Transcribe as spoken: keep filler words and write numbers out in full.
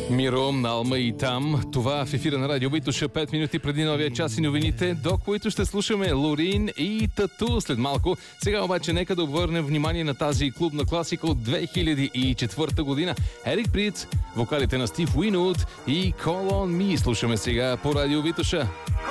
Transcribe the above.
Миро, Алма и там. Това в ефира на Радио Витоша пет минути преди новия час и новините, до които ще слушаме Лорин и Тату след малко. Сега обаче нека да обърнем внимание на тази клубна класика от две хиляди и четвърта година. Ерик Приц, вокалите на Стив Уинвуд и Call on Me слушаме сега по Радио Витоша.